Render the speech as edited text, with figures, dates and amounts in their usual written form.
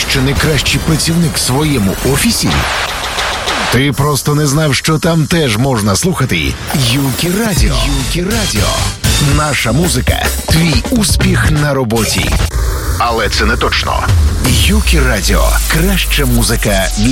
що найкращий працівник в своєму офісі? Ти просто не знав, що там теж можна слухати Юкі Радіо. Юкі Радіо. Наша музика – твій успіх на роботі. Але це не точно. Юкі Радіо. Краща музика